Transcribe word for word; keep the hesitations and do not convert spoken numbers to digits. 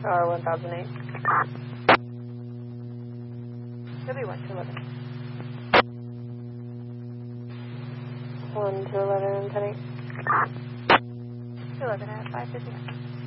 R one thousand eight. W one to eleven. one to eleven, ten eight. two eleven at five fifty.